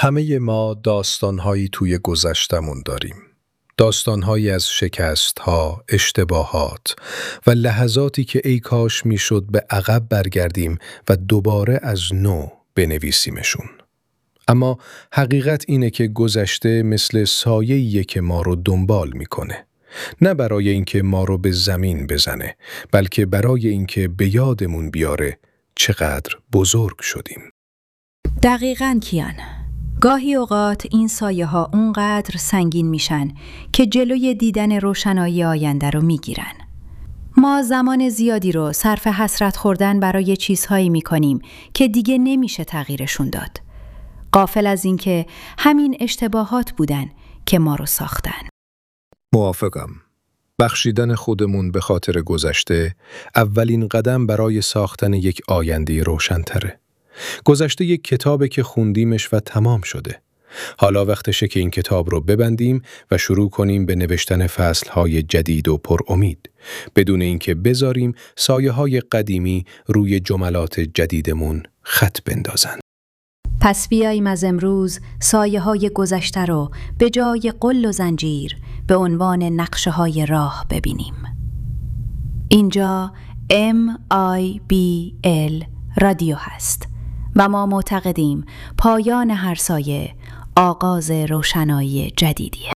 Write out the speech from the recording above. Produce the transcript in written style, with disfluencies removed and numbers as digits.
همه ما داستان‌هایی توی گذشتمون داریم. داستان‌هایی از شکست‌ها، اشتباهات و لحظاتی که ای کاش میشد به عقب برگردیم و دوباره از نو بنویسیمشون. اما حقیقت اینه که گذشته مثل سایه‌ایه که ما رو دنبال میکنه. نه برای اینکه ما رو به زمین بزنه، بلکه برای اینکه به یادمون بیاره چقدر بزرگ شدیم. دقیقاً کیان. گاهی اوقات این سایه ها اونقدر سنگین میشن که جلوی دیدن روشنایی آینده رو میگیرن. ما زمان زیادی رو صرف حسرت خوردن برای چیزهایی میکنیم که دیگه نمیشه تغییرشون داد. غافل از این که همین اشتباهات بودن که ما رو ساختن. موافقم. بخشیدن خودمون به خاطر گذشته اولین قدم برای ساختن یک آینده روشن‌تره. گذشته یک کتابه که خوندیمش و تمام شده. حالا وقتشه که این کتاب رو ببندیم و شروع کنیم به نوشتن فصلهای جدید و پر امید، بدون اینکه بذاریم سایه‌های قدیمی روی جملات جدیدمون خط بندازن. پس بیاییم از امروز سایه‌های گذشته رو به جای غل و زنجیر به عنوان نقشه‌های راه ببینیم. اینجا MIBL رادیو هست و ما معتقدیم پایان هر سایه آغاز روشنایی جدیدیه.